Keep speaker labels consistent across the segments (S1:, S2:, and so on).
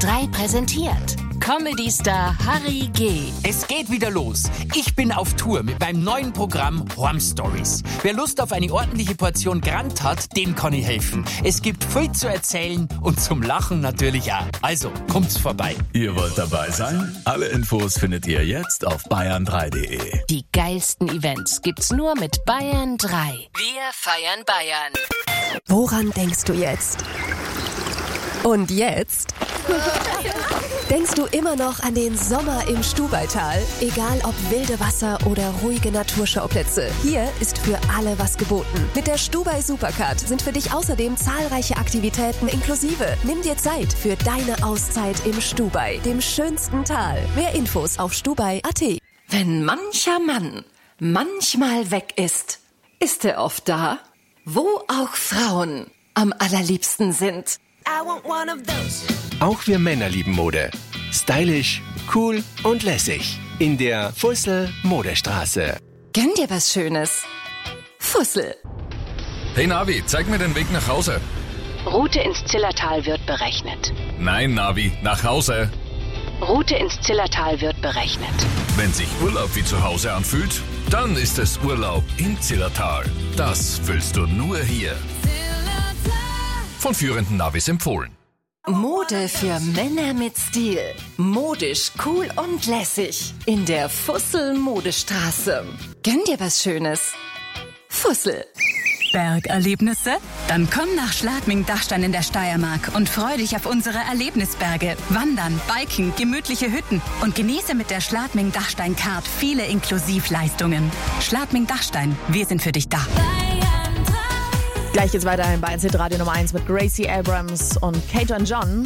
S1: 3 präsentiert Comedy-Star Harry G.
S2: Es geht wieder los. Ich bin auf Tour mit meinem neuen Programm Horm Stories. Wer Lust auf eine ordentliche Portion Grant hat, dem kann ich helfen. Es gibt viel zu erzählen und zum Lachen natürlich auch. Also, kommt's vorbei.
S3: Ihr wollt dabei sein? Alle Infos findet ihr jetzt auf bayern3.de.
S1: Die geilsten Events gibt's nur mit Bayern 3. Wir feiern Bayern.
S4: Woran denkst du jetzt? Und jetzt? Denkst du immer noch an den Sommer im Stubaital? Egal ob wilde Wasser oder ruhige Naturschauplätze, hier ist für alle was geboten. Mit der Stubai Supercard sind für dich außerdem zahlreiche Aktivitäten inklusive. Nimm dir Zeit für deine Auszeit im Stubai, dem schönsten Tal. Mehr Infos auf stubai.at.
S5: Wenn mancher Mann manchmal weg ist, ist er oft da, wo auch Frauen am allerliebsten sind.
S6: Auch wir Männer lieben Mode. Stylisch, cool und lässig. In der Fussel Modestraße.
S5: Gönn dir was Schönes. Fussel.
S3: Hey Navi, zeig mir den Weg nach Hause.
S1: Route ins Zillertal wird berechnet.
S3: Nein, Navi, nach Hause.
S1: Route ins Zillertal wird berechnet.
S3: Wenn sich Urlaub wie zu Hause anfühlt, dann ist es Urlaub im Zillertal. Das fühlst du nur hier. Von führenden Navis empfohlen.
S5: Mode für Männer mit Stil. Modisch, cool und lässig. In der Fussel Modestraße. Gönn dir was Schönes. Fussel.
S7: Bergerlebnisse? Dann komm nach Schladming-Dachstein in der Steiermark und freu dich auf unsere Erlebnisberge. Wandern, Biken, gemütliche Hütten und genieße mit der Schladming-Dachstein-Card viele Inklusivleistungen. Schladming-Dachstein, wir sind für dich da.
S8: Gleich geht's weiterhin bei Radio Nummer 1 mit Gracie Abrams und Kate und John.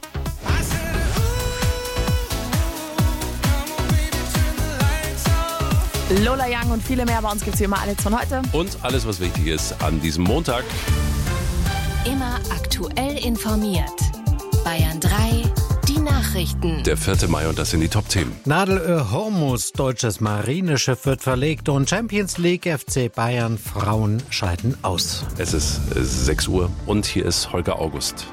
S8: Lola Young und viele mehr. Bei uns gibt's wie immer alles von heute.
S9: Und alles, was wichtig ist an diesem Montag.
S1: Immer aktuell informiert. Bayern 3, die Nachrichten.
S9: Der 4. Mai und das sind die Top-Themen.
S10: Nadelöhr Hormuz, deutsches Marineschiff wird verlegt und Champions League FC Bayern Frauen scheiden aus.
S9: Es ist 6 Uhr und hier ist Holger August.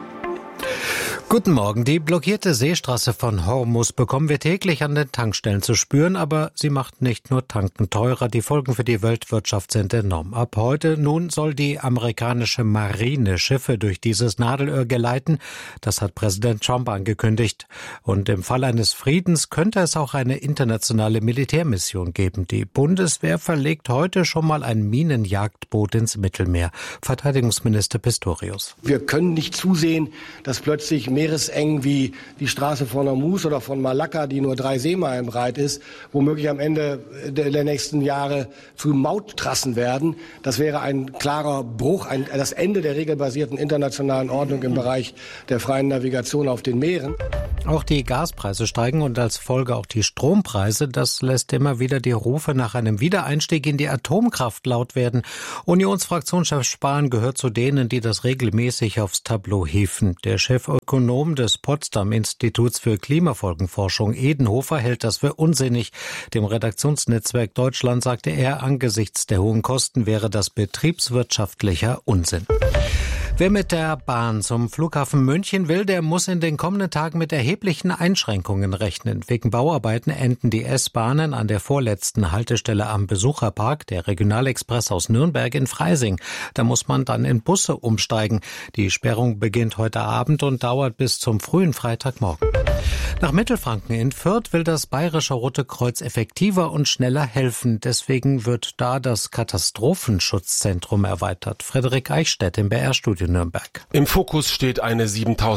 S10: Guten Morgen. Die blockierte Seestraße von Hormuz bekommen wir täglich an den Tankstellen zu spüren, aber sie macht nicht nur Tanken teurer. Die Folgen für die Weltwirtschaft sind enorm. Ab heute nun soll die amerikanische Marine Schiffe durch dieses Nadelöhr geleiten. Das hat Präsident Trump angekündigt. Und im Fall eines Friedens könnte es auch eine internationale Militärmission geben. Die Bundeswehr verlegt heute schon mal ein Minenjagdboot ins Mittelmeer. Verteidigungsminister Pistorius.
S11: Wir können nicht zusehen, dass plötzlich meereseng wie die Straße von Hormuz oder von Malakka, die nur 3 Seemeilen breit ist, womöglich am Ende der nächsten Jahre zu Mauttrassen werden. Das wäre ein klarer Bruch, das Ende der regelbasierten internationalen Ordnung im Bereich der freien Navigation auf den Meeren.
S10: Auch die Gaspreise steigen und als Folge auch die Strompreise. Das lässt immer wieder die Rufe nach einem Wiedereinstieg in die Atomkraft laut werden. Unionsfraktionschef Spahn gehört zu denen, die das regelmäßig aufs Tableau hieven. Der Chefökonom des Potsdam-Instituts für Klimafolgenforschung Edenhofer hält das für unsinnig. Dem Redaktionsnetzwerk Deutschland sagte er, angesichts der hohen Kosten wäre das betriebswirtschaftlicher Unsinn. Wer mit der Bahn zum Flughafen München will, der muss in den kommenden Tagen mit erheblichen Einschränkungen rechnen. Wegen Bauarbeiten enden die S-Bahnen an der vorletzten Haltestelle am Besucherpark, der Regionalexpress aus Nürnberg in Freising. Da muss man dann in Busse umsteigen. Die Sperrung beginnt heute Abend und dauert bis zum frühen Freitagmorgen. Nach Mittelfranken in Fürth will das Bayerische Rote Kreuz effektiver und schneller helfen. Deswegen wird da das Katastrophenschutzzentrum erweitert. Frederik Eichstädt im BR-Studio Nürnberg.
S12: Im Fokus steht eine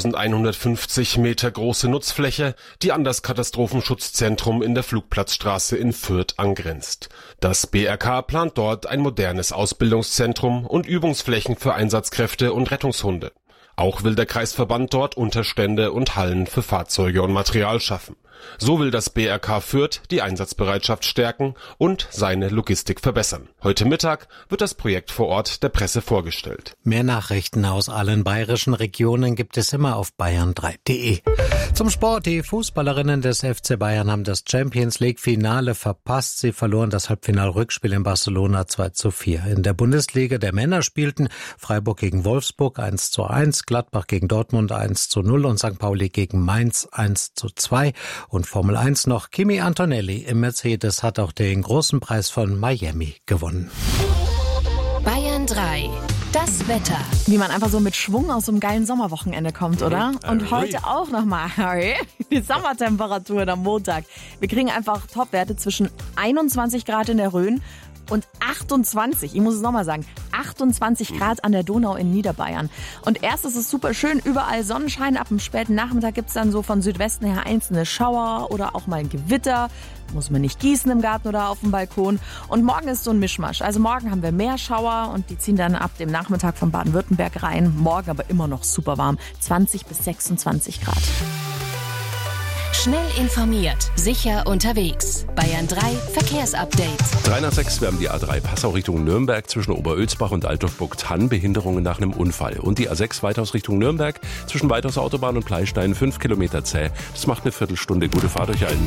S12: 7150 Meter große Nutzfläche, die an das Katastrophenschutzzentrum in der Flugplatzstraße in Fürth angrenzt. Das BRK plant dort ein modernes Ausbildungszentrum und Übungsflächen für Einsatzkräfte und Rettungshunde. Auch will der Kreisverband dort Unterstände und Hallen für Fahrzeuge und Material schaffen. So will das BRK Fürth die Einsatzbereitschaft stärken und seine Logistik verbessern. Heute Mittag wird das Projekt vor Ort der Presse vorgestellt.
S10: Mehr Nachrichten aus allen bayerischen Regionen gibt es immer auf bayern3.de. Zum Sport. Die Fußballerinnen des FC Bayern haben das Champions-League-Finale verpasst. Sie verloren das Halbfinal-Rückspiel in Barcelona 2:4. In der Bundesliga der Männer spielten Freiburg gegen Wolfsburg 1:1, Gladbach gegen Dortmund 1:0 und St. Pauli gegen Mainz 1:2. Und Formel 1 noch, Kimi Antonelli im Mercedes hat auch den großen Preis von Miami gewonnen.
S1: Bayern 3. Das Wetter.
S8: Wie man einfach so mit Schwung aus so einem geilen Sommerwochenende kommt, oder? Und heute auch nochmal die Sommertemperaturen am Montag. Wir kriegen einfach Topwerte zwischen 21 Grad in der Rhön und 28, ich muss es nochmal sagen, 28 Grad an der Donau in Niederbayern. Und erst ist es super schön, überall Sonnenschein. Ab dem späten Nachmittag gibt es dann so von Südwesten her einzelne Schauer oder auch mal ein Gewitter. Muss man nicht gießen im Garten oder auf dem Balkon. Und morgen ist so ein Mischmasch. Also morgen haben wir mehr Schauer und die ziehen dann ab dem Nachmittag von Baden-Württemberg rein. Morgen aber immer noch super warm, 20 bis 26 Grad.
S1: Schnell informiert, sicher unterwegs. Bayern 3 Verkehrsupdate.
S9: 3 nach 6, wir haben die A3 Passau Richtung Nürnberg zwischen Oberölsbach und Altdorf-Burgthann, Behinderungen nach einem Unfall. Und die A6 Weithaus Richtung Nürnberg zwischen Weithaus Autobahn und Pleistein 5 Kilometer zäh. Das macht eine Viertelstunde. Gute Fahrt euch allen.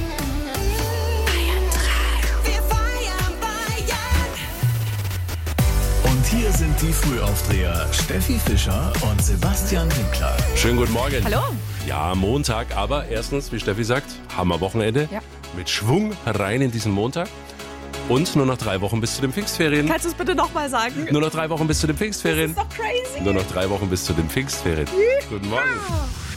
S13: Und hier sind die Frühaufdreher Steffi Fischer und Sebastian Winkler.
S9: Schönen guten Morgen.
S8: Hallo.
S9: Ja, Montag, aber erstens, wie Steffi sagt, Hammerwochenende.
S8: Ja.
S9: Mit Schwung rein in diesen Montag. Und nur noch 3 Wochen bis zu den Pfingstferien.
S8: Kannst du es bitte nochmal sagen?
S9: Nur noch 3 Wochen bis zu den Pfingstferien.
S8: Das ist doch crazy.
S9: Nur noch 3 Wochen bis zu den Pfingstferien. Guten Morgen.